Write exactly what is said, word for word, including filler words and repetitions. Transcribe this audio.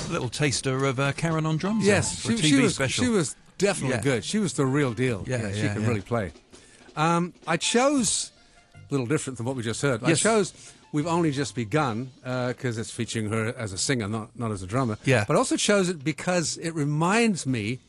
A little taster of uh, Karen on drums. Yes, there, for she, a T V she was. special. She was definitely Yeah. good. She was the real deal. Yeah, she yeah, could yeah. really play. Um, I chose a little different than what we just heard. I Yes. chose "We've Only Just Begun" because it's featuring her as a singer, not not as a drummer. Yeah. But I also chose it because it reminds me